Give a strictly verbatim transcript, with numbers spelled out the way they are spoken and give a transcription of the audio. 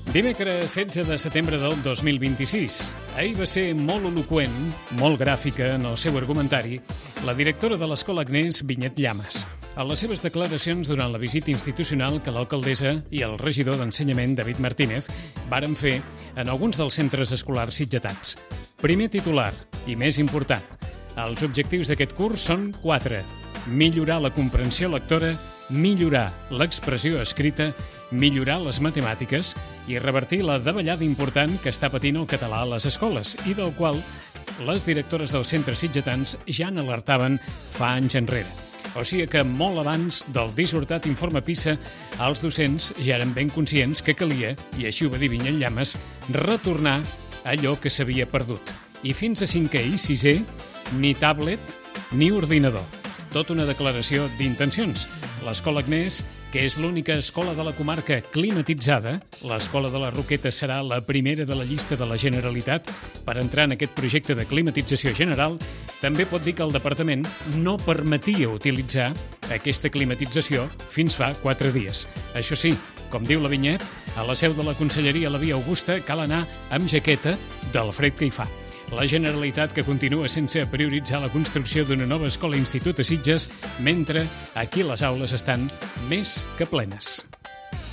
Dimecres setze de setembre del dos mil vint-i-sis. Ahir va ser molt eloqüent, molt gràfica en el seu argumentari, la directora de l'Escola Agnès Vinyet Llamas. A les seves declaracions durant la visita institucional que l'alcaldessa i el regidor d'Ensenyament, David Martínez, varen fer en alguns dels centres escolars sitgetans. Primer titular, i més important, els objectius d'aquest curs són quatre. Millorar la comprensió lectora, millorar l'expressió escrita, millorar les matemàtiques i revertir la davallada important que està patint el català a les escoles i del qual les directores dels centres sitgetans ja n'alertaven fa anys enrere. O sigui que molt abans del dissortat informe PISA, els docents ja eren ben conscients que calia, i així ho va dir Vinyet Llamas, retornar allò que s'havia perdut. I fins a cinquè i sisè, ni tablet ni ordinador. Tot una declaració d'intencions. L'Escola Agnès, que és l'única escola de la comarca climatitzada, l'Escola de la Roqueta serà la primera de la llista de la Generalitat per entrar en aquest projecte de climatització general, també pot dir que el departament no permetia utilitzar aquesta climatització fins fa quatre dies. Això sí, com diu la Vinyet, a la seu de la Conselleria a la Via Augusta cal anar amb jaqueta del fred que hi fa. La Generalitat que continua sense prioritzar la construcció d'una nova escola-institut a Sitges, mentre aquí les aules estan més que plenes.